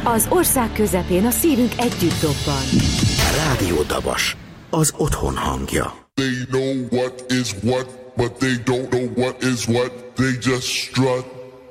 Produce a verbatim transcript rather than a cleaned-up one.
Az ország közepén a szívünk együtt dobban. Rádió Dabas, az otthon hangja. They know what is what, but they don't know what is what. They just strut.